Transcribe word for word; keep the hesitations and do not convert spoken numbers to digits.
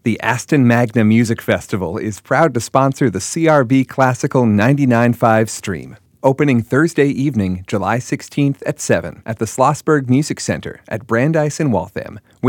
The Aston Magna Music Festival is proud to sponsor the C R B Classical ninety-nine point five stream. Opening Thursday evening, July sixteenth at seven at the Schlossberg Music Center at Brandeis in Waltham.